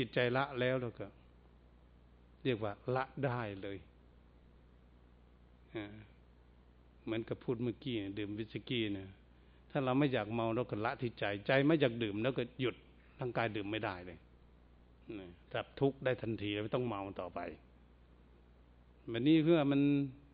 จิตใจละแล้วก็เรียกว่าละได้เลยเหมือนกับพูดเมื่อกี้ดื่มวิสกี้เนี่ยถ้าเราไม่อยากเมาเราก็ละที่ใจใจไม่อยากดื่มแล้วก็หยุดร่างกายดื่มไม่ได้เลยดับทุกข์ได้ทันทีไม่ต้องเมาต่อไปแบบนี้เพื่อมัน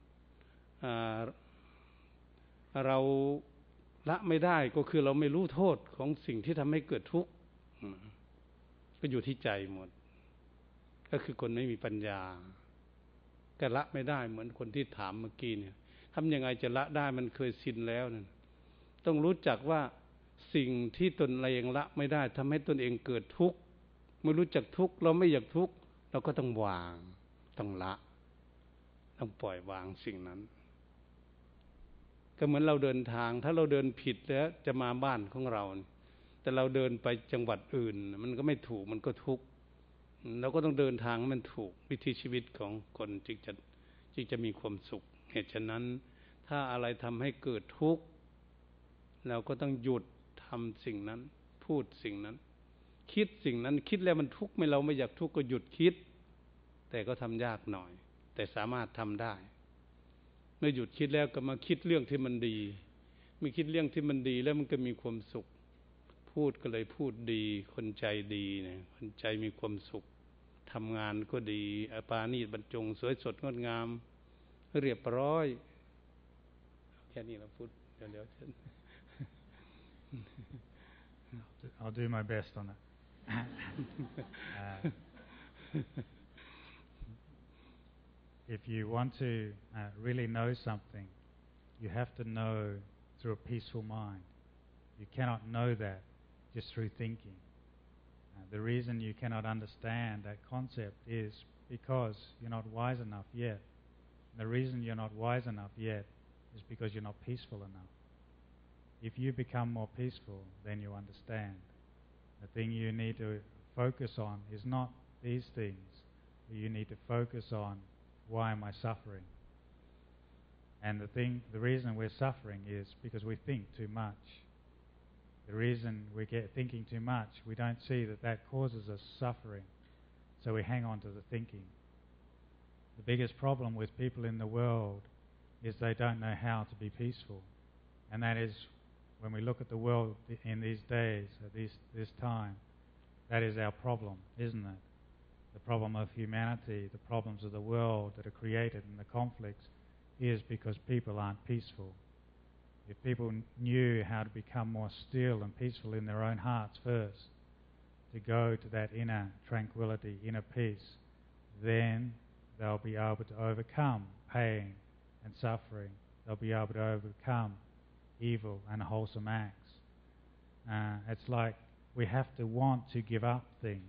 เราละไม่ได้ก็คือเราไม่รู้โทษของสิ่งที่ทำให้เกิดทุกข์ก็อยู่ที่ใจหมดก็คือคนไม่มีปัญญาก็ละไม่ได้เหมือนคนที่ถามเมื่อกี้เนี่ยทำยังไงจะละได้มันเคยชินแล้วนั่นต้องรู้จักว่าสิ่งที่ตนเองละไม่ได้ทำให้ตนเองเกิดทุกข์ไม่รู้จักทุกข์เราไม่อยากทุกข์เราก็ต้องวางต้องละต้องปล่อยวางสิ่งนั้นก็เหมือนเราเดินทางถ้าเราเดินผิดแล้วจะมาบ้านของเราแต่เราเดินไปจังหวัดอื่นมันก็ไม่ถูกมันก็ทุกข์เราก็ต้องเดินทางให้มันถูกวิถีชีวิตของคนจึงจะมีความสุขเหตุฉะนั้นถ้าอะไรทำให้เกิดทุกข์เราก็ต้องหยุดทำสิ่งนั้นพูดสิ่งนั้นคิดสิ่งนั้นคิดแล้วมันทุกข์เราไม่อยากทุกข์ก็หยุดคิดแต่ก็ทำยากหน่อยแต่สามารถทำได้เมื่อหยุดคิดแล้วก็มาคิดเรื่องที่มันดีมีคิดเรื่องที่มันดีแล้วมันก็มีความสุขพูดก็เลยพูดดีคนใจดีเนี่ยคนใจมีความสุขทำงานก็ดีปราณีตบรรจงสวยสดงดงามเรียบร้อยแค่นี้เราพูดเดี๋ยวเช่น I'll do my best on it. If you want to really know something, you have to know through a peaceful mind. You cannot know that just through thinking. The reason you cannot understand that concept is because you're not wise enough yet. The reason you're not wise enough yet is because you're not peaceful enough. If you become more peaceful, then you understand. The thing you need to focus on is not these things. You need to focus on, why am I suffering? And the reason we're suffering is because we think too much. The reason we get thinking too much, we don't see that causes us suffering. So we hang on to the thinking. The biggest problem with people in the world is they don't know how to be peaceful. And that is, when we look at the world in these days, at this time, that is our problem, isn't it? The problem of humanity, the problems of the world that are created in the conflicts is because people aren't peaceful. If people knew how to become more still and peaceful in their own hearts first, to go to that inner tranquility, inner peace, then they'll be able to overcome pain and suffering. They'll be able to overcome evil and unwholesome acts. It's like we have to want to give up things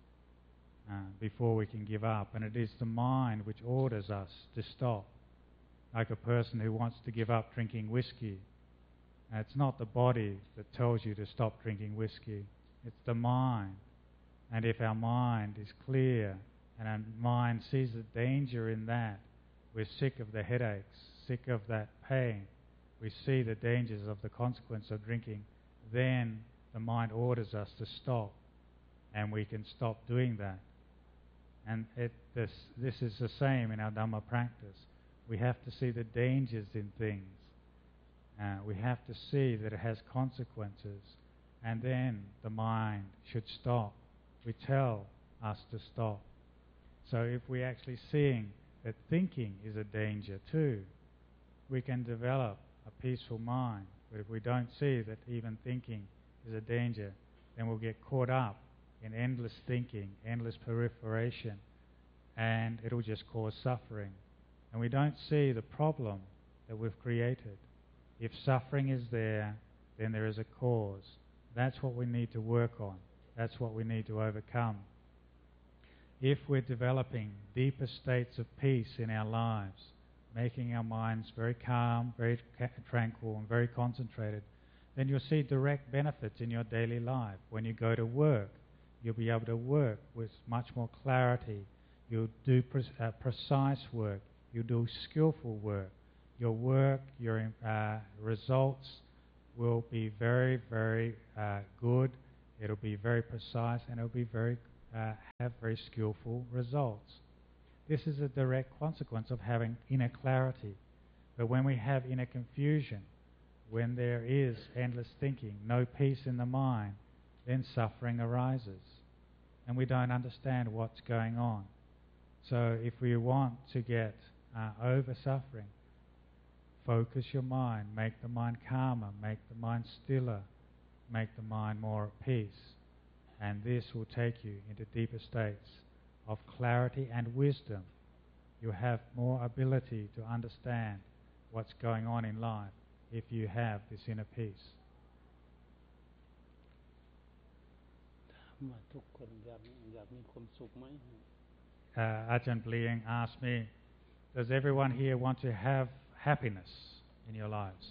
before we can give up, and it is the mind which orders us to stop. Like a person who wants to give up drinking whiskey. It's not the body that tells you to stop drinking whiskey, it's the mind. And if our mind is clear and our mind sees the danger in that, we're sick of the headaches, sick of that pain, we see the dangers of the consequence of drinking, then the mind orders us to stop, and we can stop doing that. And this is the same in our Dhamma practice. We have to see the dangers in things. We have to see that it has consequences, and then the mind should stop. We tell us to stop. So if we're actually seeing that thinking is a danger too, we can develop a peaceful mind. But if we don't see that even thinking is a danger, then we'll get caught up in endless thinking, endless proliferation, and it'll just cause suffering. And we don't see the problem that we've created. If suffering is there, then there is a cause. That's what we need to work on. That's what we need to overcome. If we're developing deeper states of peace in our lives, making our minds very calm, very tranquil, and very concentrated, then you'll see direct benefits in your daily life. When you go to work, you'll be able to work with much more clarity. You'll do precise work. You'll do skillful work. Your work, your results will be very, very good. It'll be very precise, and it'll be very have very skillful results. This is a direct consequence of having inner clarity. But when we have inner confusion, when there is endless thinking, no peace in the mind, then suffering arises. And we don't understand what's going on. So if we want to get over suffering, focus your mind, make the mind calmer, make the mind stiller, make the mind more at peace. And this will take you into deeper states of clarity and wisdom. You have more ability to understand what's going on in life if you have this inner peace. ทุกคนอยากมีความสุขไหม Ajahn Bliang asked me, does everyone here want to have happiness in your lives?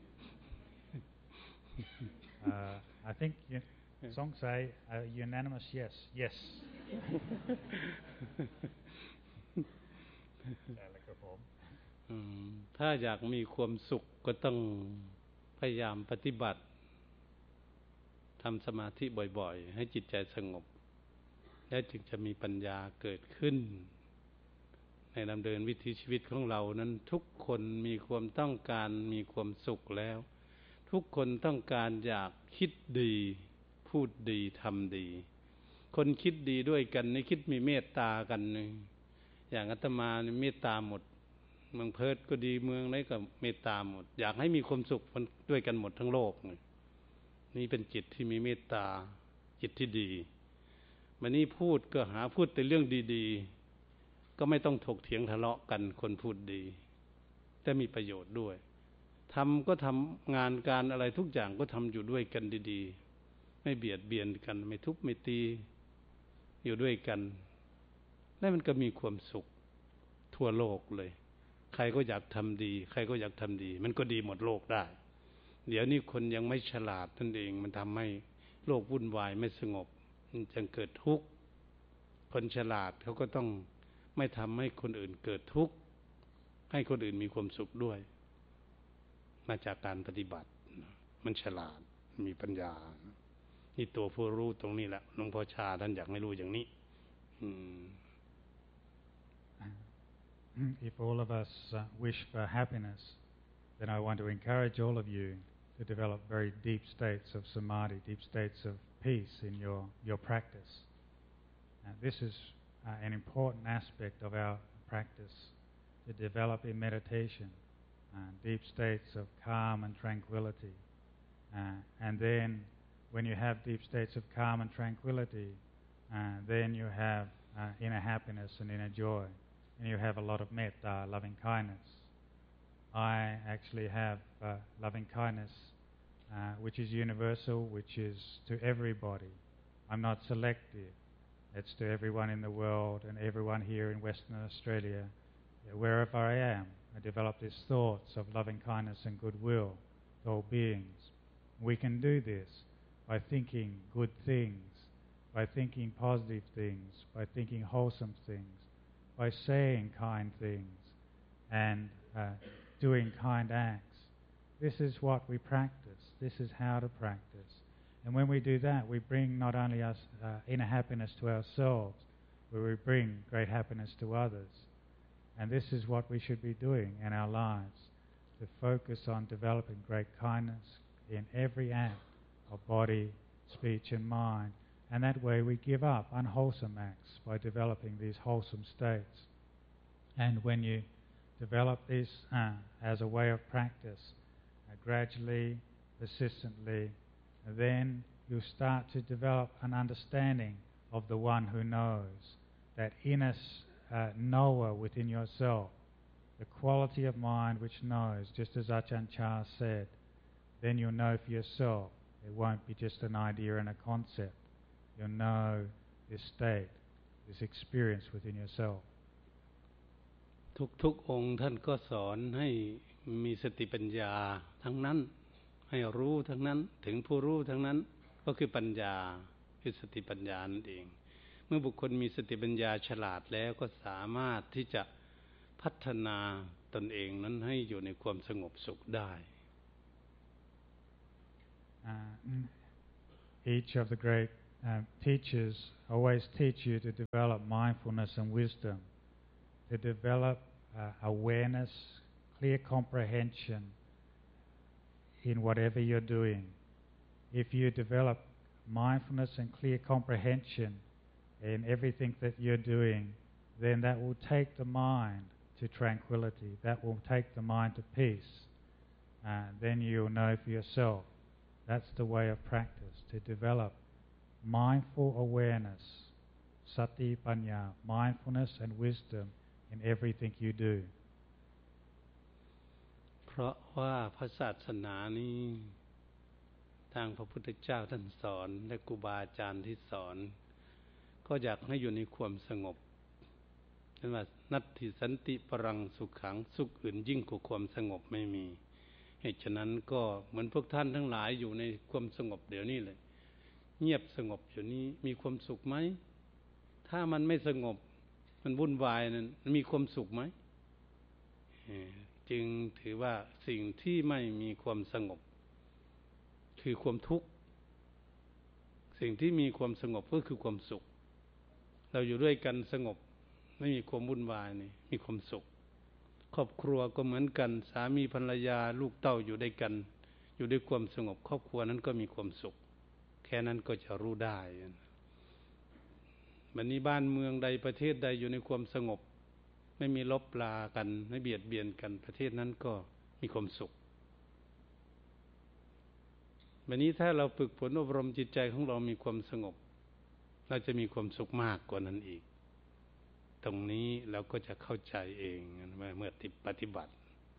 I think Song say a unanimous yes. Yes. ถ้าอยากมีความสุขก็ต้องพยายามปฏิบัติทำสมาธิบ่อยๆให้จิตใจสงบแล้วจึงจะมีปัญญาเกิดขึ้นในดำเนินวิถีชีวิตของเรานั้นทุกคนมีความต้องการมีความสุขแล้วทุกคนต้องการอยากคิดดีพูดดีทำดีคนคิดดีด้วยกันนี่คิดมีเมตตากันอย่างอาตมานี่เมตตาหมดเมืองเพิร์ทก็ดีเมืองไหนก็เมตตาหมดอยากให้มีความสุขด้วยกันหมดทั้งโลกนี่เป็นจิตที่มีเมตตาจิตที่ดีวันนี้พูดก็หาพูดแต่เรื่องดีๆก็ไม่ต้องถกเถียงทะเลาะกันคนพูดดีแต่มีประโยชน์ด้วยทำก็ทำงานการอะไรทุกอย่างก็ทำอยู่ด้วยกันดีๆไม่เบียดเบียนกันไม่ทุบไม่ตีอยู่ด้วยกันแล้วมันก็มีความสุขทั่วโลกเลยใครก็อยากทำดีใครก็อยากทำดีมันก็ดีหมดโลกได้เดี๋ยวนี้คนยังไม่ฉลาดนั่นเองมันทำให้โลกวุ่นวายไม่สงบมันจึงเกิดทุกข์คนฉลาดเขาก็ต้องไม่ทำให้คนอื่นเกิดทุกข์ให้คนอื่นมีความสุขด้วยมาจากการปฏิบัติมันฉลาดมีปัญญานี่ตัวผู้รู้ตรงนี้แหละหลวงพ่อชาท่านอยากให้รู้อย่างนี้ If all of us wish for happiness, then I want to encourage all of you to develop very deep states of samadhi, deep states of peace in your practice. This is an important aspect of our practice, to develop in meditation deep states of calm and tranquility. And then when you have deep states of calm and tranquility, then you have inner happiness and inner joy. And you have a lot of metta, loving kindness. I actually have loving kindness, which is universal, which is to everybody. I'm not selective. It's to everyone in the world and everyone here in Western Australia. Wherever I am, I develop these thoughts of loving kindness and goodwill to all beings. We can do this by thinking good things, by thinking positive things, by thinking wholesome things, by saying kind things and doing kind acts. This is what we practice. This is how to practice. And when we do that, we bring not only us inner happiness to ourselves, but we bring great happiness to others. And this is what we should be doing in our lives, to focus on developing great kindness in every act of body, speech and mind. And that way we give up unwholesome acts by developing these wholesome states. And when you develop this as a way of practice, gradually, persistently, then you start to develop an understanding of the one who knows, that inner knower within yourself, the quality of mind which knows, just as Ajahn Chah said. Then you'll know for yourself. It won't be just an idea and a concept. You'll know this state, this experience within yourself. ทุกองค์ท่านก็สอนให้มีสติปัญญาทั้งนั้นให้รู้ทั้งนั้นถึงผู้รู้ทั้งนั้นก็คือปัญญาคือสติปัญญานั่นเองเมื่อบุคคลมีสติปัญญาฉลาดแล้วก็สามารถที่จะพัฒนาตนเองนั้นให้อยู่ในความสงบสุขได้ Each of the great teachers always teach you to develop mindfulness and wisdom, to develop awareness, clear comprehension in whatever you're doing. If you develop mindfulness and clear comprehension in everything that you're doing, then that will take the mind to tranquility, that will take the mind to peace. Then you'll know for yourself. That's the way of practice, to develop mindful awareness, sati panya, mindfulness and wisdom in everything you do. เพราะว่าพระศาสนานี้ทางพระพุทธเจ้าท่านสอนและครูบาอาจารย์ที่สอนก็อยากให้อยู่ในความสงบเช่นว่านัตถิสันติปรังสุขขังสุขอื่นยิ่งกว่าความสงบไม่มีเหตุฉะนั้นก็เหมือนพวกท่านทั้งหลายอยู่ในความสงบเดี๋ยวนี้เลยเงียบสงบอยู่นี้มีความสุขไหมถ้ามันไม่สงบมันวุ่นวายนั้นมีความสุขไหมจึงถือว่าสิ่งที่ไม่มีความสงบคือความทุกข์สิ่งที่มีความสงบก็คือความสุขเราอยู่ด้วยกันสงบไม่มีความวุ่นวายนี่มีความสุขครอบครัวก็เหมือนกันสามีภรรยาลูกเต้าอยู่ด้วยกันอยู่ด้วยความสงบครอบครัวนั้นก็มีความสุขแค่นั้นก็จะรู้ได้วันนี้บ้านเมืองใดประเทศใดอยู่ในความสงบไม่มีลบลากันไม่เบียดเบียนกันประเทศนั้นก็มีความสุขวันนี้ถ้าเราฝึกฝนอบรมจิตใจของเรามีความสงบเราจะมีความสุขมากกว่านั้นอีกตรงนี้เราก็จะเข้าใจเองเมื่อปฏิบัติ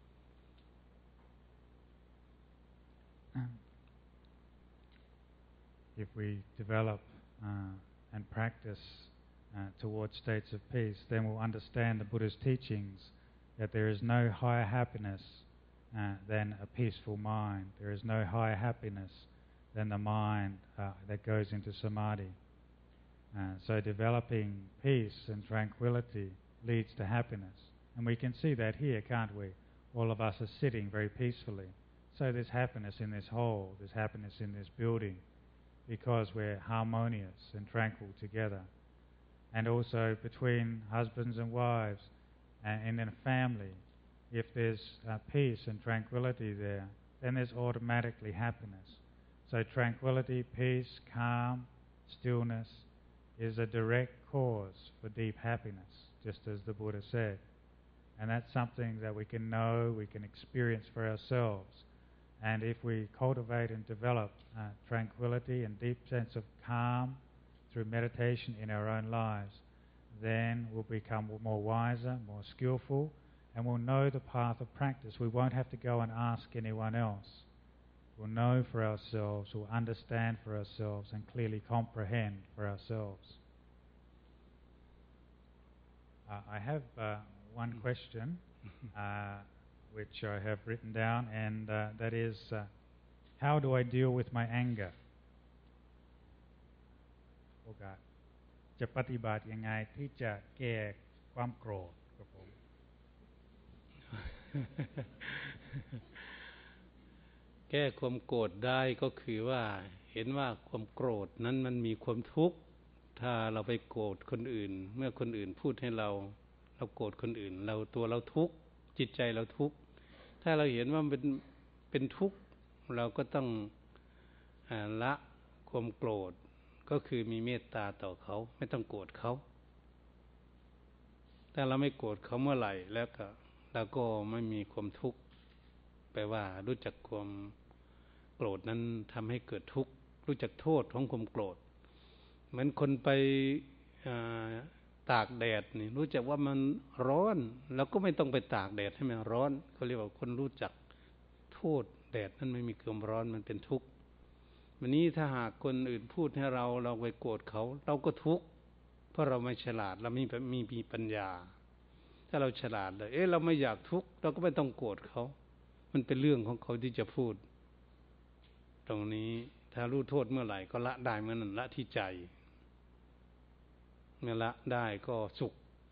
If we develop and practice towards states of peace, then we'll understand the Buddha's teachings that there is no higher happiness than a peaceful mind. There is no higher happiness than the mind that goes into samadhi. So developing peace and tranquility leads to happiness. And we can see that here, can't we? All of us are sitting very peacefully. So there's happiness in this hall, there's happiness in this building, because we're harmonious and tranquil together. And also between husbands and wives and in a family, if there's peace and tranquility there, then there's automatically happiness. So tranquility, peace, calm, stillness is a direct cause for deep happiness, just as the Buddha said. And that's something that we can know, we can experience for ourselves. And if we cultivate and develop tranquility and deep sense of calm through meditation in our own lives, then we'll become more wiser, more skillful, and we'll know the path of practice. We won't have to go and ask anyone else. We'll know for ourselves, we'll understand for ourselves, and clearly comprehend for ourselves. I have one question which I have written down, and that is, how do I deal with my anger? โอกาสจะปฏิบัติยังไงที่จะแก้ความโกรธครับผมแก้ความโกรธได้ก็คือว่าเห็นว่าความโกรธนั้นมันมีความทุกข์ถ้าเราไปโกรธคนอื่นเมื่อคนอื่นพูดให้เราโกรธคนอื่นตัวเราทุกข์จิตใจเราทุกข์ถ้าเราเห็นว่ามันเป็นทุกข์เราก็ต้องละความโกรธก็คือมีเมตตาต่อเขาไม่ต้องโกรธเขาถ้าเราไม่โกรธเขาเมื่อไหร่แล้วก็เราก็ไม่มีความทุกข์แปลว่ารู้จักความโกรธนั้นทำให้เกิดทุกข์รู้จักโทษของความโกรธเหมือนคนไปตากแดดนี่รู้จักว่ามันร้อนเราก็ไม่ต้องไปตากแดดให้มันร้อนเขาเรียกว่าคนรู้จักโทษแดดนั้นไม่มีความร้อนมันเป็นทุกข์วันนี้ถ้าหากคนอื่นพูดให้เราไปโกรธเขาเราก็ทุกข์เพราะเราไม่ฉลาดเราไม่มีปัญญาถ้าเราฉลาดเลยเราไม่อยากทุกข์เราก็ไม่ต้องโกรธเขามันเป็นเรื่องของเขาที่จะพูดตรงนี้ถ้ารู้โทษเมื่อไหร่ก็ละได้เมื่อนั้นละที่ใจเมื่อละได้ก็สุข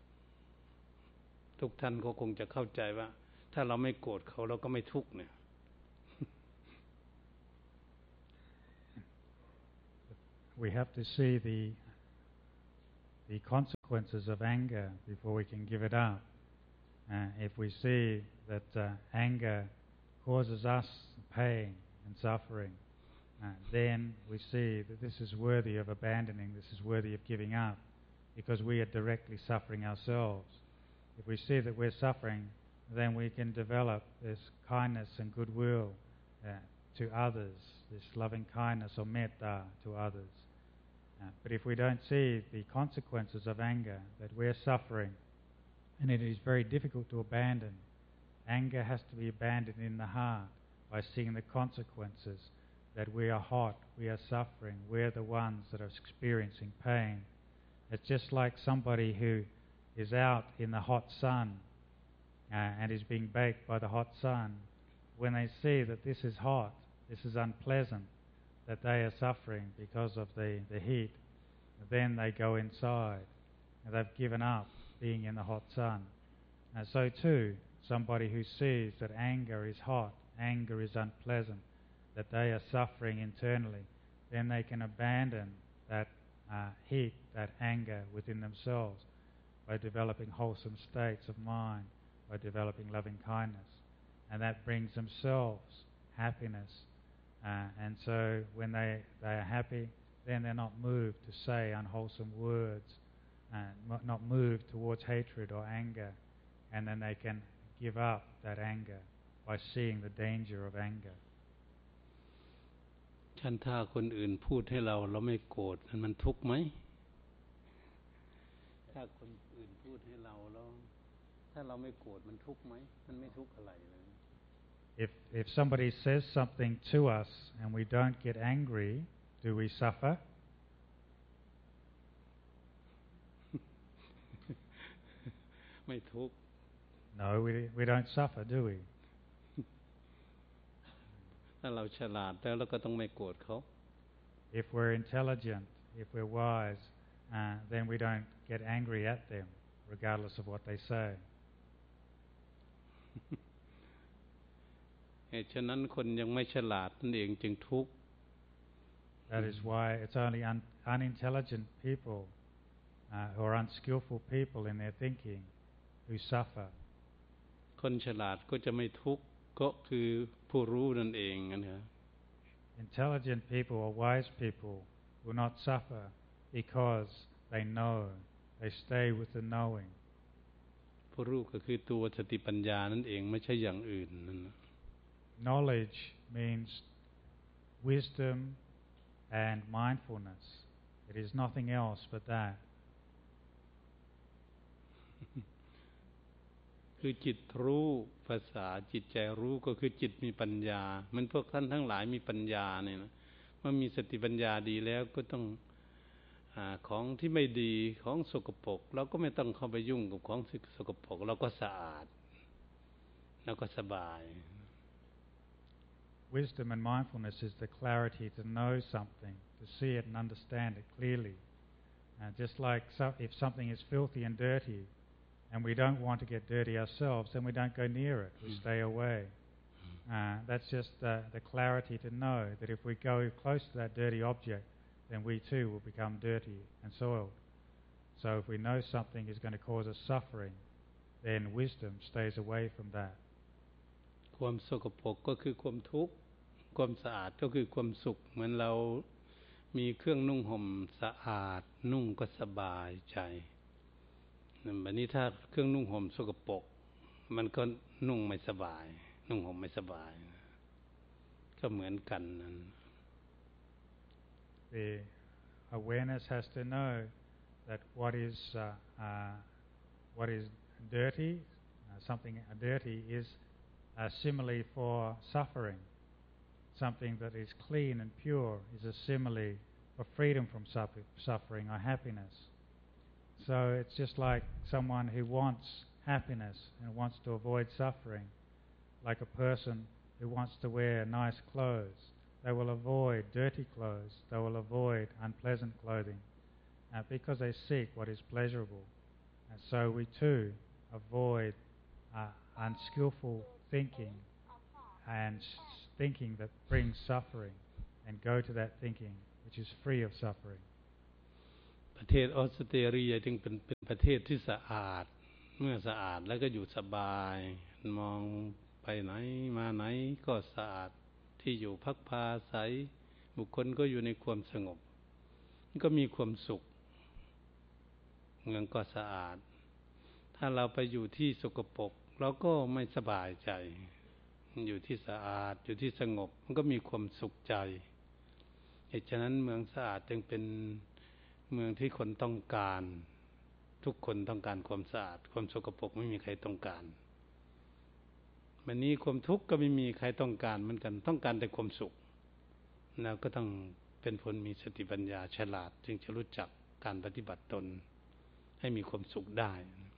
ทุกท่านก็คงจะเข้าใจว่าถ้าเราไม่โกรธเขาเราก็ไม่ทุกข์เนี่ย I we have to see the consequences of anger before we can give it up. If we see that anger causes us pain and suffering, then we see that this is worthy of abandoning, this is worthy of giving up, because we are directly suffering ourselves. If we see that we're suffering, then we can develop this kindness and goodwill to others, this loving kindness or metta to others. But if we don't see the consequences of anger, that we're suffering, and it is very difficult to abandon. Anger has to be abandoned in the heart by seeing the consequences, that we are hot, we are suffering, we're the ones that are experiencing pain. It's just like somebody who is out in the hot sun and is being baked by the hot sun. When they see that this is hot, this is unpleasant, that they are suffering because of the heat, then they go inside and they've given up being in the hot sun. And so too, somebody who sees that anger is hot, anger is unpleasant, that they are suffering internally, then they can abandon that heat, that anger within themselves by developing wholesome states of mind, by developing loving kindness. And that brings themselves happiness. And so when they are happy, then they're not moved to say unwholesome words, not moved towards hatred or anger. And then they can give up that anger by seeing the danger of anger. ฉันถ้าคนอื่นพูดให้เราไม่โกรธมันทุกข์ไหมถ้าคนอื่นพูดให้เราแล้วถ้าเราไม่โกรธมันทุกข์ไหมมันไม่ทุกข์อะไรเลย If somebody says something to us and we don't get angry, do we suffer? ไม่ทุกข์ No, we don't suffer, do we? ถ้าเราฉลาดแล้วเราก็ต้องไม่โกรธเขา If we're intelligent, if we're wise, then we don't get angry at them, regardless of what they say. ฉะนั้นคนยังไม่ฉลาดนั่นเองจึงทุกข์ That is why it's only unintelligent people or unskillful people in their thinking who suffer. คนฉลาดก็จะไม่ทุกข์ก็คือผู้รู้นั่นเองนะ Intelligent people or wise people will not suffer because they know, they stay with the knowing. ผู้รู้ก็คือตัวสติปัญญานั่นเองไม่ใช่อย่างอื่นนั่น Knowledge means wisdom and mindfulness. It is nothing else but that. คือจิตรู้ภาษาจิตใจรู้ก็คือจิตมีปัญญามันพวกท่านทั้งหลายมีปัญญาเนี่ยนะเมื่อมีสติปัญญาดีแล้วก็ต้องของที่ไม่ดีของสกปรกเราก็ไม่ต้องเข้าไปยุ่งกับของสกปรกเราก็สะอาดเราก็สบาย Wisdom and mindfulness is the clarity to know something, to see it and understand it clearly. Just like if something is filthy and dirty, and we don't want to get dirty ourselves, then we don't go near it. We stay away. That's just the clarity to know that if we go close to that dirty object, then we too will become dirty and soiled. So if we know something is going to cause us suffering, then wisdom stays away from that. ความสกปรกก็คือความทุกข์ความสะอาดก็คือความสุขเหมือนเรามีเครื่องนุ่งห่มสะอาดนุ่งก็สบายใจแบบนี้ถ้าเครื่องนุ่งห่มสกปรกมันก็นุ่งไม่สบายนุ่งห่มไม่สบายก็เหมือนกันนั้น The awareness has to know that what is dirty, something dirty is a simile for suffering. Something that is clean and pure is a simile for freedom from suffering or happiness. So it's just like someone who wants happiness and wants to avoid suffering, like a person who wants to wear nice clothes. They will avoid dirty clothes, they will avoid unpleasant clothing, because they seek what is pleasurable. And so we too avoid unskillful thinking and thinking that brings suffering, and go to that thinking which is free of suffering. ประเทศออสเตรเลียจึงเป็นประเทศที่สะอาดเมื่อสะอาดแล้วก็อยู่สบายมองไปไหนมาไหนก็สะอาดที่อยู่พักพาอาศัยบุคคลก็อยู่ในความสงบก็มีความสุขเมืองก็สะอาดถ้าเราไปอยู่ที่สกปรกเราก็ไม่สบายใจอยู่ที่สะอาดอยู่ที่สงบมันก็มีความสุขใจเหตุฉะนั้นเมืองสะอาดจึงเป็นเมืองที่คนต้องการทุกคนต้องการความสะอาดความสกปรกไม่มีใครต้องการวันนี้ความทุกข์ก็ไม่มีใครต้องการเหมือนกันต้องการแต่ความสุขเราก็ต้องเป็นคนมีสติปัญญาฉลาดจึงจะรู้จักการปฏิบัติตนให้มีความสุขได้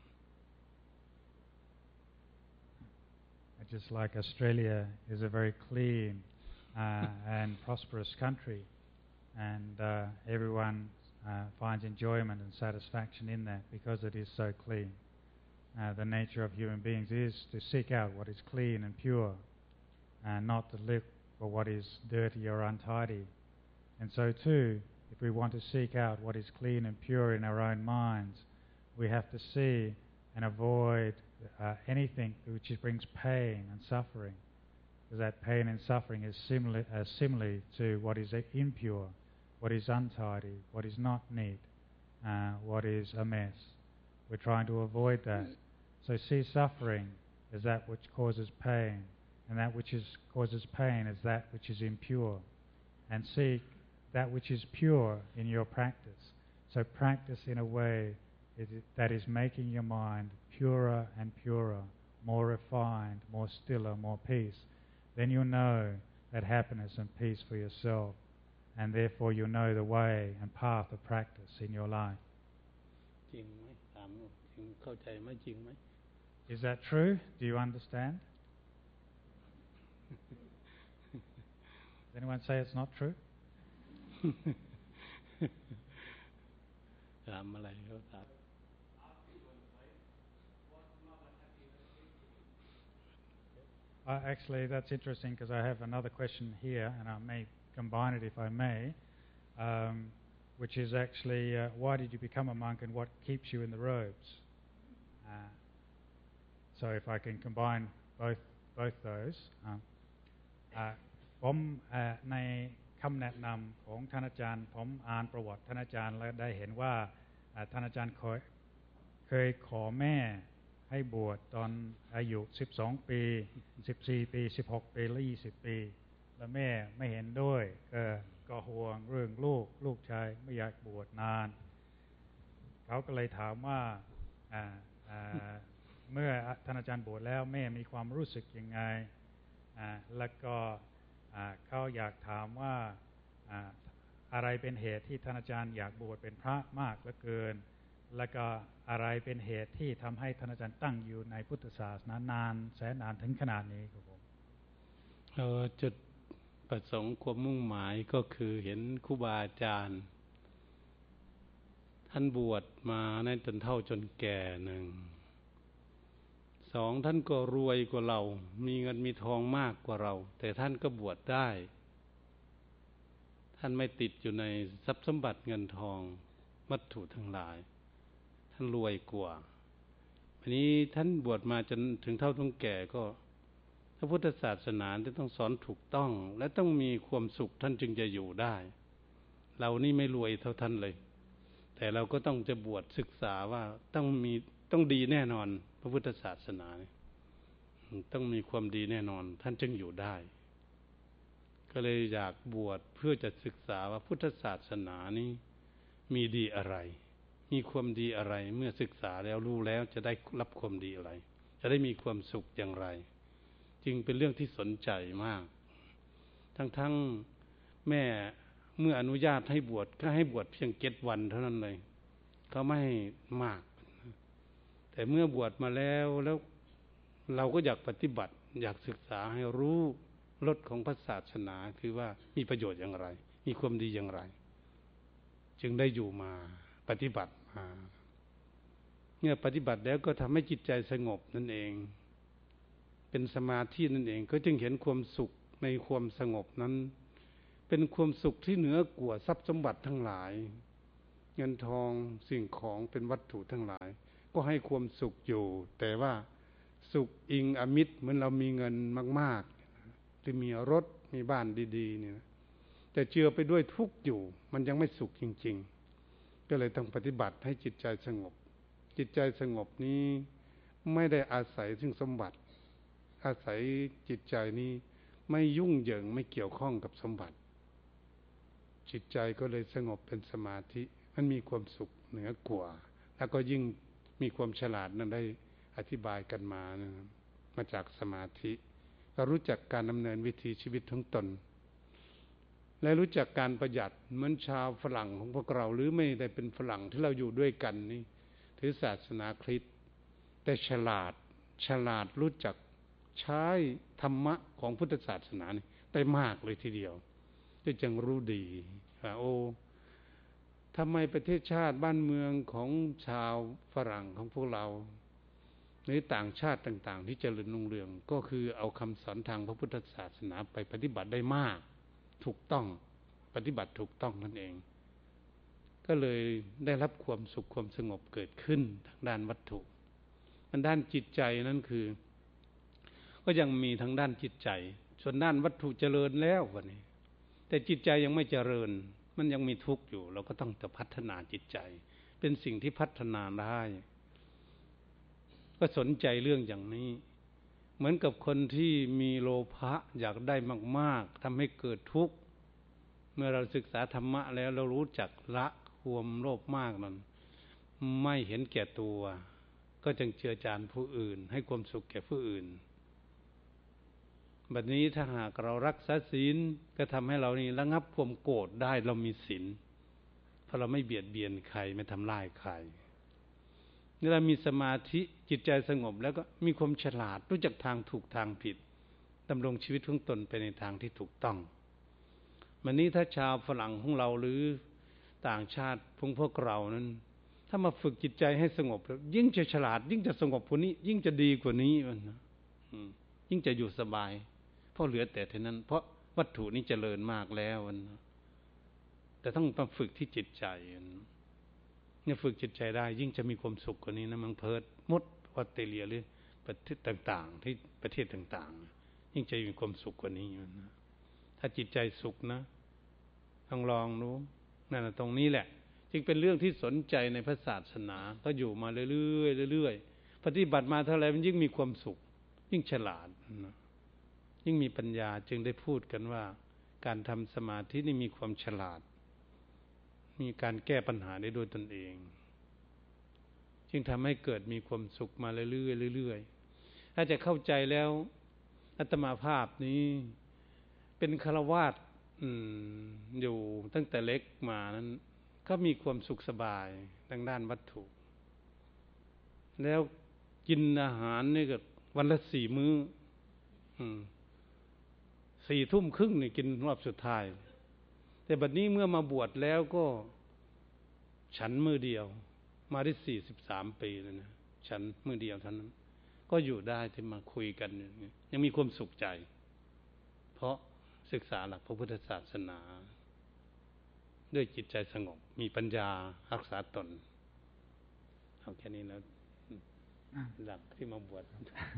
Just like Australia is a very clean and prosperous country, and everyone finds enjoyment and satisfaction in that because it is so clean. The nature of human beings is to seek out what is clean and pure, and not to look for what is dirty or untidy. And so too, if we want to seek out what is clean and pure in our own minds, we have to see and avoid anything which brings pain and suffering, because that pain and suffering is similar to what is impure, what is untidy, what is not neat, what is a mess. We're trying to avoid that. So see suffering as that which causes pain, and that which causes pain as that which is impure, and seek that which is pure in your practice. So practice in a way that is making your mind purer and purer, more refined, more stiller, more peace. Then you'll know that happiness and peace for yourself, and therefore you'll know the way and path of practice in your life. Is that true? Do you understand? Does anyone say it's not true? Actually, that's interesting because I have another question here, and I may combine it if I may, which is actually, why did you become a monk and what keeps you in the robes? So if I can combine both those. ผมในคำแนะนำของท่านอาจารย์ผมอ่านประวัติท่านอาจารย์และได้เห็นว่าท่านอาจารย์เคยขอแม่ให้บวชตอนอายุ12ปี14ปี16ปีและ20ปีแล้วแม่ไม่เห็นด้วยก็ห่วงเรื่องลูกชายไม่อยากบวชนานเขาก็เลยถามว่าเมื่อท่านอาจารย์บวชแล้วแม่มีความรู้สึกยังไงแล้วก็เขาอยากถามว่าอะไรเป็นเหตุที่ท่านอาจารย์อยากบวชเป็นพระมากเหลือเกินแล้วก็อะไรเป็นเหตุที่ทำให้ท่านอาจารย์ตั้งอยู่ในพุทธศาสนานานแสนนานถึงขนาดนี้ครับผมจุดประสงค์ความมุ่งหมายก็คือเห็นครูบาอาจารย์ท่านบวชมาในจนเฒ่าจนแก่หนึ่งสองท่านก็รวยกว่าเรามีเงินมีทองมากกว่าเราแต่ท่านก็บวชได้ท่านไม่ติดอยู่ในทรัพย์สมบัติเงินทองวัตถุทั้งหลายท่านรวยกว่าวันนี้ท่านบวชมาจนถึงเฒ่าถึงแก่ก็พระพุทธศาสนาจะต้องสอนถูกต้องและต้องมีความสุขท่านจึงจะอยู่ได้เรานี่ไม่รวยเท่าท่านเลยแต่เราก็ต้องจะบวชศึกษาว่าต้องดีแน่นอนพระพุทธศาสนาต้องมีความดีแน่นอนท่านจึงอยู่ได้ก็เลยอยากบวชเพื่อจะศึกษาว่าพุทธศาสนานี้มีดีอะไรมีความดีอะไรเมื่อศึกษาแล้วรู้แล้วจะได้รับความดีอะไรจะได้มีความสุขอย่างไรจึงเป็นเรื่องที่สนใจมากทั้งแม่เมื่ออนุญาตให้บวชก็ให้บวชเพียง7 วันเท่านั้นเลยเขาไม่ให้มากแต่เมื่อบวชมาแล้วเราก็อยากปฏิบัติอยากศึกษาให้รู้รสของพระศาสนาคือว่ามีประโยชน์อย่างไรมีความดีอย่างไรจึงได้อยู่มาปฏิบัติมาเมื่อปฏิบัติแล้วก็ทำให้จิตใจสงบนั่นเองเป็นสมาธินั่นเองก็จึงเห็นความสุขในความสงบนั้นเป็นความสุขที่เหนือกว่าทรัพย์สมบัติทั้งหลายเงินทองสิ่งของเป็นวัตถุทั้งหลายก็ให้ความสุขอยู่แต่ว่าสุขอิงอมิตรเหมือนเรามีเงินมากๆที่มีรถมีบ้านดีๆเนี่ยแต่เจือไปด้วยทุกข์อยู่มันยังไม่สุขจริงๆก็เลยต้องปฏิบัติให้จิตใจสงบจิตใจสงบนี้ไม่ได้อาศัยซึ่งสมบัติอาศัยจิตใจนี้ไม่ยุ่งเหยิงไม่เกี่ยวข้องกับสมบัติจิตใจก็เลยสงบเป็นสมาธิมันมีความสุขเหนือกว่าแล้วก็ยิ่งมีความฉลาดนั้นได้อธิบายกันมานะครับมาจากสมาธิก็รู้จักการดำเนินวิถีชีวิตของตนและรู้จักการประหยัดเหมือนชาวฝรั่งของพวกเราหรือไม่ได้เป็นฝรั่งที่เราอยู่ด้วยกันนี่ถือศาสนาคริสต์แต่ฉลาดรู้จักใช้ธรรมะของพุทธศาสนานี่ได้มากเลยทีเดียวที่จึงรู้ดีว่าโอ้ทำไมประเทศชาติบ้านเมืองของชาวฝรั่งของพวกเราหรือต่างชาติต่างๆที่เจริญรุ่งเรืองก็คือเอาคำสอนทางพระพุทธศาสนาไปปฏิบัติได้มากถูกต้องปฏิบัติถูกต้องนั่นเองก็เลยได้รับความสุขความสงบเกิดขึ้นทางด้านวัตถุด้านจิตใจนั้นคือก็ยังมีทางด้านจิตใจส่วนด้านวัตถุเจริญแล้ววันนี้แต่จิตใจยังไม่เจริญมันยังมีทุกข์อยู่เราก็ต้องจะพัฒนาจิตใจเป็นสิ่งที่พัฒนาได้ก็สนใจเรื่องอย่างนี้เหมือนกับคนที่มีโลภะอยากได้มากๆทำให้เกิดทุกข์เมื่อเราศึกษาธรรมะแล้วเรารู้จักละความโลภมากนั้นไม่เห็นแก่ตัวก็จึงเจือจานผู้อื่นให้ความสุขแก่ผู้อื่นบัดนี้ถ้าหากเรารักษาศีลก็ทำให้เรานี่ระงับความโกรธได้เรามีศีลเพราะเราไม่เบียดเบียนใครไม่ทำลายใครนี่เรามีสมาธิจิตใจสงบแล้วก็มีความฉลาดรู้จักทางถูกทางผิดดำรงชีวิตของตนไปในทางที่ถูกต้องวันนี้ถ้าชาวฝรั่งของเราหรือต่างชาติพวกเรานั้นถ้ามาฝึกจิตใจให้สงบยิ่งจะฉลาดยิ่งจะสงบกว่านี้ยิ่งจะดีกว่านี้ยิ่งจะอยู่สบายเพราะเหลือแต่เท่านั้นเพราะวัตถุนี้เจริญมากแล้วแต่ต้องมาฝึกที่จิตใจเนี่ยฝึกจิตใจได้ยิ่งจะมีความสุขกว่านี้นะมังเพิร์ดมดออสเตรเลียหรือประเทศต่างๆที่ประเทศต่างๆยิ่งจะมีความสุขกว่านี้นะถ้าจิตใจสุขนะลองดูนั่นตรงนี้แหละจึงเป็นเรื่องที่สนใจในพระศาสนาก็อยู่มาเรื่อยๆปฏิบัติมาเท่าไรมันยิ่งมีความสุขยิ่งฉลาดนะยิ่งมีปัญญาจึงได้พูดกันว่าการทำสมาธินี่มีความฉลาดมีการแก้ปัญหาได้โดยตนเองจึงทำให้เกิดมีความสุขมาเรื่อยๆถ้าจะเข้าใจแล้วอาตมาภาพนี้เป็นฆราวาสอยู่ตั้งแต่เล็กมานั้นก็มีความสุขสบายทางด้านวัตถุแล้วกินอาหารนี่ก็วันละ4 มื้อ4 ทุ่มครึ่งนี่กินรอบสุดท้ายแต่บัดนี้เมื่อมาบวชแล้วก็ฉันมื้อเดียวมาได้43 ปีแล้วนะฉันมื้อเดียวเท่านั้นก็อยู่ได้ที่มาคุยกันยังมีความสุขใจเพราะศึกษาหลักพระพุทธศาสนาด้วยจิตใจสงบมีปัญญารักษาตนเอาแค่นี้แล้วหลักที่มาบวช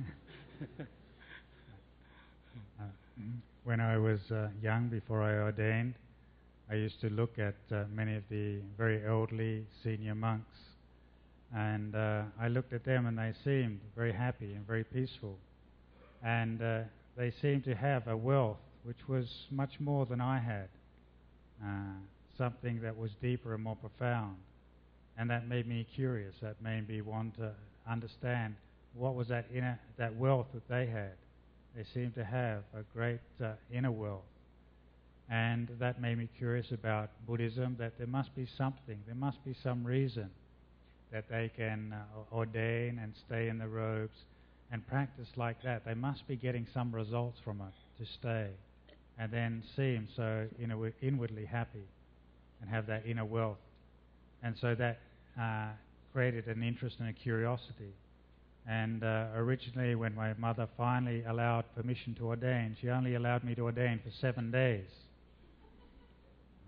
When I was young, before I ordained, I used to look at many of the very elderly senior monks, and I looked at them and they seemed very happy and very peaceful, and they seemed to have a wealth which was much more than I had, something that was deeper and more profound, and that made me curious. That made me want to understand what was that wealth that they had. They seemed to have a great inner wealth. And that made me curious about Buddhism, that there must be something, there must be some reason that they can ordain and stay in the robes and practice like that. They must be getting some results from it to stay and then seem so inwardly happy and have that inner wealth. And so that created an interest and a curiosity. And originally, when my mother finally allowed permission to ordain, she only allowed me to ordain for 7 days.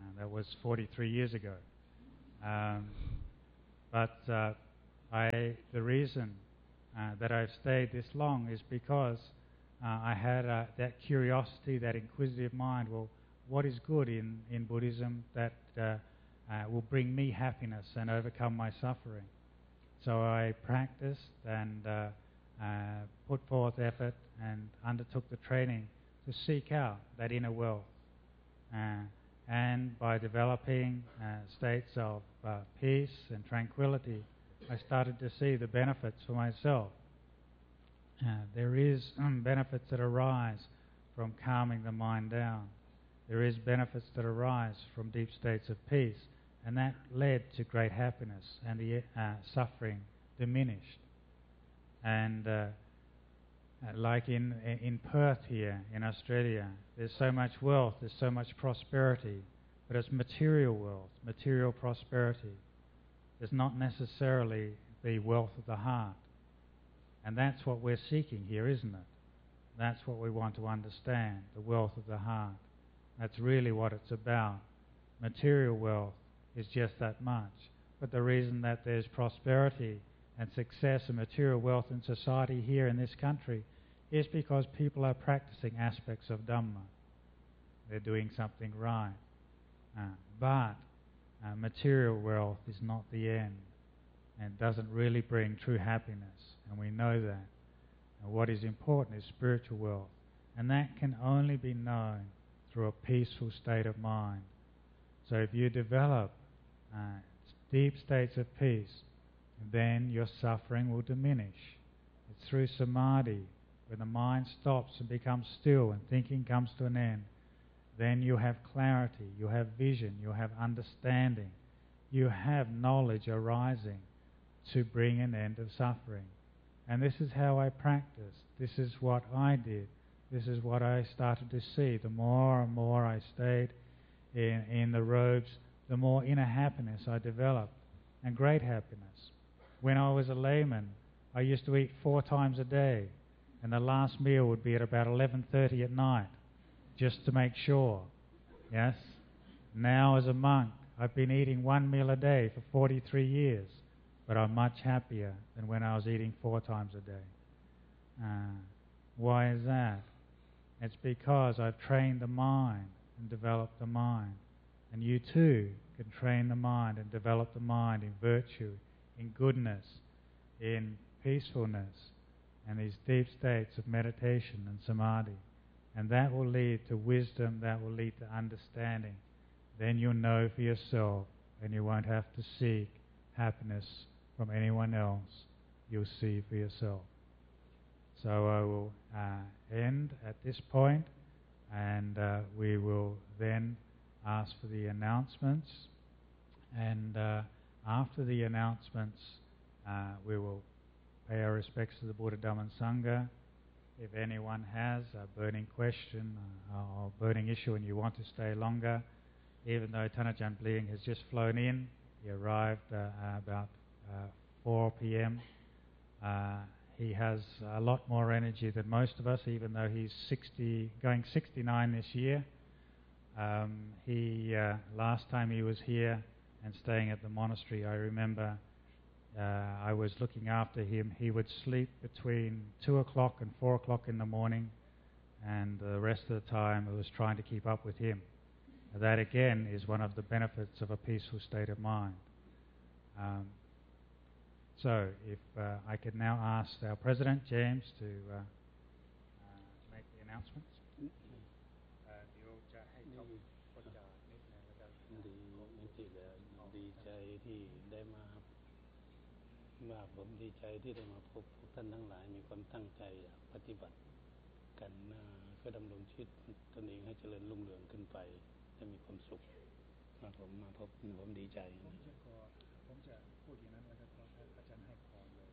That was 43 years ago. But the reason that I've stayed this long is because I had that curiosity, that inquisitive mind. Well, what is good in Buddhism that will bring me happiness and overcome my suffering? So I practiced and put forth effort and undertook the training to seek out that inner wealth. And by developing states of peace and tranquility, I started to see the benefits for myself. There is benefits that arise from calming the mind down. There is benefits that arise from deep states of peace, and that led to great happiness, and the suffering diminished. And like in Perth here, in Australia, there's so much wealth, there's so much prosperity, but it's material wealth, material prosperity. It's not necessarily the wealth of the heart. And that's what we're seeking here, isn't it? That's what we want to understand, the wealth of the heart. That's really what it's about. Material wealth is just that much. But the reason that there's prosperity and success and material wealth in society here in this country is because people are practicing aspects of Dhamma. They're doing something right. But material wealth is not the end and doesn't really bring true happiness, and we know that. And what is important is spiritual wealth, and that can only be known through a peaceful state of mind. So if you develop deep states of peace, then your suffering will diminish. It's through samadhi, when the mind stops and becomes still and thinking comes to an end. Then you have clarity, you have vision, you have understanding, you have knowledge arising to bring an end of suffering. And this is how I practiced. This is what I did. This is what I started to see. The more and more I stayed in the robes, the more inner happiness I developed, and great happiness. When I was a layman, I used to eat 4 times a day, and the last meal would be at about 11:30 at night, just to make sure. Yes? Now as a monk, I've been eating 1 meal a day for 43 years, but I'm much happier than when I was eating 4 times a day. Why is that? It's because I've trained the mind and developed the mind. And you too can train the mind and develop the mind in virtue, in goodness, in peacefulness, and these deep states of meditation and samadhi. And that will lead to wisdom, that will lead to understanding. Then you'll know for yourself, and you won't have to seek happiness from anyone else. You'll see for yourself. So I will end at this point, and we will then ask for the announcements. And after the announcements, we will pay our respects to the Buddha, Dhamma and Sangha. If anyone has a burning question or burning issue and you want to stay longer, even though Thanajan Bling has just flown in, he arrived about 4 p.m. He has a lot more energy than most of us, even though he's going 69 this year. Last time he was here and staying at the monastery, I remember I was looking after him. He would sleep between 2 o'clock and 4 o'clock in the morning, and the rest of the time I was trying to keep up with him. That again is one of the benefits of a peaceful state of mind. So if I could now ask our President, James, to make the announcements. ว่าผมดีใจที่ได้มาพบท่านทั้งหลายมีความตั้งใจอยากปฏิบัติกันเพื่อดำรงชีวิตตนเองให้เจริญรุ่งเรืองขึ้นไปและมีความสุขผมมาพบผมดีใจผมจะพูดอย่างนั้นแล้วก็อาจารย์ให้พรเลย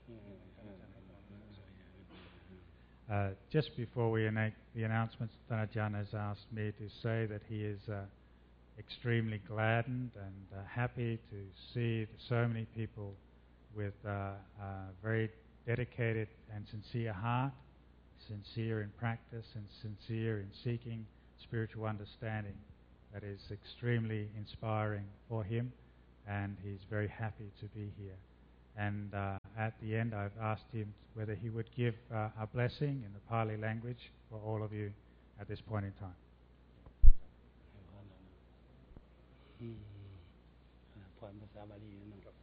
Just before we make the announcements, Thanajan has asked me to say that he is extremely gladdened and happy to see so many people with a very dedicated and sincere heart, sincere in practice and sincere in seeking spiritual understanding. that is extremely inspiring for him, and he's very happy to be here. And at the end, I've asked him whether he would give a blessing in the Pali language for all of you at this point in time. พรภาษาบาลีนะครับ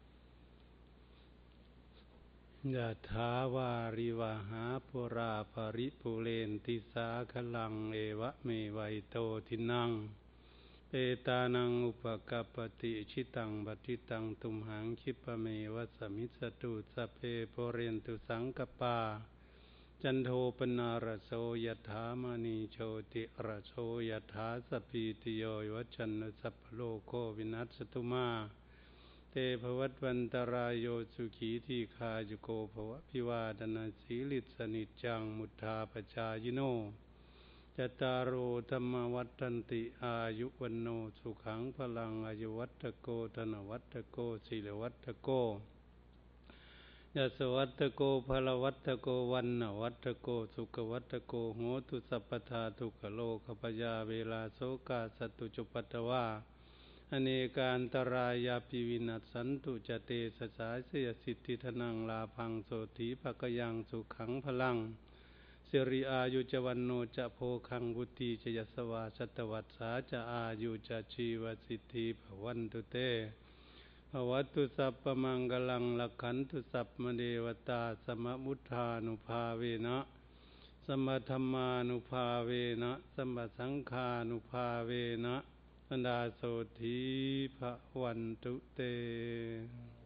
ยะถาวาริวหาปุราภริปุเรนติสาคลังเอวะเมวัยโตทินังเปตานังอุปกัปปติชิตังบัติตังตุมหังคิปะเมวะสมิสตุสัพเพโพเรนตุสังกปาจันโทปนาระโสยถามณีโชติระโสยถาสพีติโยวัชชันตุสัพพโลกโควินัสสตุมาเตภวัตวันตรายโยสุขีทีคายุโกภวะพิวาทนาสีลิสนิจจังมุทธาปจายโนจตารโอธรรมวัฏันติอายุวันโนสุขังพลังอายุวัตโกธนวัตโกศิลวัตโกยสวัตโกพลวัตโกวันนวัตโกสุขวัตโกโหตุสัพพทาทุกขโลกปยาเวลาโสกาสตุจุปัตตวาอเนกาอันตรายาปิวินัสสันตุจเตสสาเสยสิทธิธนังลาภังโสถีภกยังสุขังพลังสิริอายุจวันโนจะโพคังวุติจยสวาสัตวัสสาจะอายุจะชีวสิทธิภวันตุเตภวัตุสัพพมังกลังลักขันตุสัพมเดวตาสมมุทธานุภาเวนะสมธรรมานุภาเวนะสมสังฆานุภาเวนะอันดาโสธีภวันตุเต